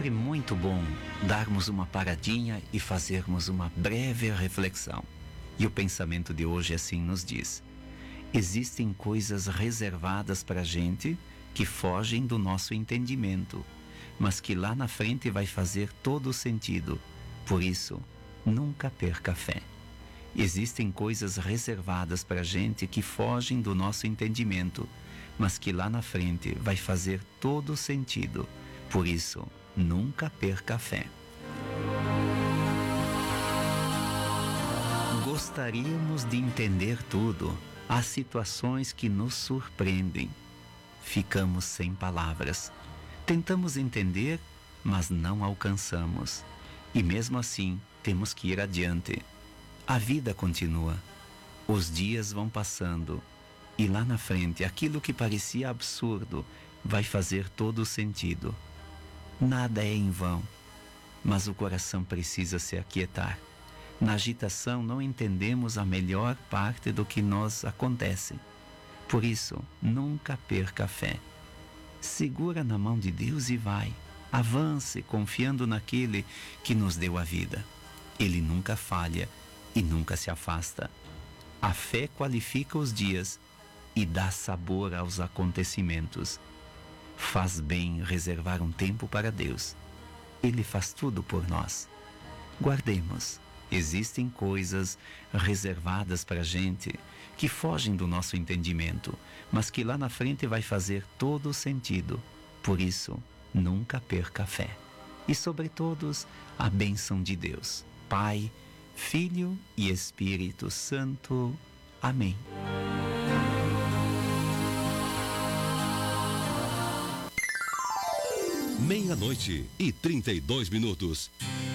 sempre muito bom darmos uma paradinha e fazermos uma breve reflexão. E o pensamento de hoje assim nos diz: existem coisas reservadas para a gente que fogem do nosso entendimento, mas que lá na frente vai fazer todo o sentido. Por isso, nunca perca a fé. Existem coisas reservadas para a gente que fogem do nosso entendimento, mas que lá na frente vai fazer todo o sentido. Por isso, nunca perca a fé. Gostaríamos de entender tudo. Há situações que nos surpreendem. Ficamos sem palavras. Tentamos entender, mas não alcançamos. E mesmo assim, temos que ir adiante. A vida continua. Os dias vão passando. E lá na frente, aquilo que parecia absurdo vai fazer todo o sentido. Nada é em vão, mas o coração precisa se aquietar. Na agitação não entendemos a melhor parte do que nos acontece. Por isso, nunca perca a fé. Segura na mão de Deus e vai. Avance confiando naquele que nos deu a vida. Ele nunca falha e nunca se afasta. A fé qualifica os dias e dá sabor aos acontecimentos. Faz bem reservar um tempo para Deus. Ele faz tudo por nós. Guardemos. Existem coisas reservadas para a gente que fogem do nosso entendimento, mas que lá na frente vai fazer todo o sentido. Por isso, nunca perca a fé. E sobre todos, a bênção de Deus, Pai, Filho e Espírito Santo. Amém. Meia-noite e 32 minutos.